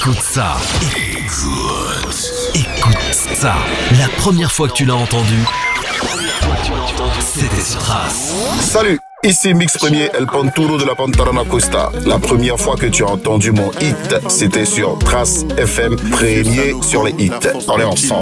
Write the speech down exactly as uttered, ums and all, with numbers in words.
Écoute ça. Écoute. Écoute ça. La première fois que tu l'as entendu, c'était sur Trace. Salut, ici Mix Premier, El Panturo de la Pantarana Costa. La première fois que tu as entendu mon hit, c'était sur Trace F M, premier sur les hits. On est ensemble.